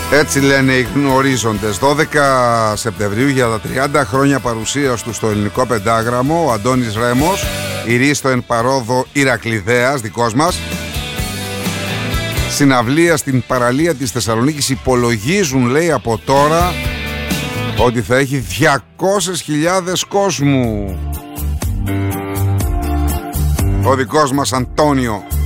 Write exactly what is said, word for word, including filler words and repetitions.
Έτσι λένε οι γνωρίζοντες. δώδεκα Σεπτεμβρίου για τα τριάντα χρόνια παρουσίας του στο ελληνικό πεντάγραμμο, ο Αντώνης Ρέμος, ηρίστο εν παρόδο Ηρακλειδαίας, δικός μας. Συναυλία στην παραλία της Θεσσαλονίκης. Υπολογίζουν, λέει, από τώρα ότι θα έχει διακόσιες χιλιάδες κόσμου. Ο δικός μας Αντώνιο.